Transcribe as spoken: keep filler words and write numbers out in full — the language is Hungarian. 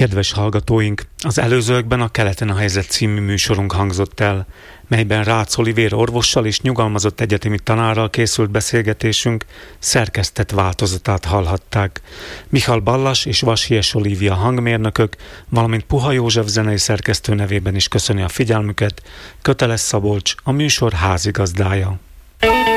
Kedves hallgatóink, az előzőekben a Keleten a helyzet című műsorunk hangzott el, melyben Rácz Olivér orvossal és nyugalmazott egyetemi tanárral készült beszélgetésünk szerkesztett változatát hallhatták. Michal Ballas és Vasies Olivia hangmérnökök, valamint Puha József zenei szerkesztő nevében is köszöni a figyelmüket, Köteles Szabolcs, a műsor házigazdája.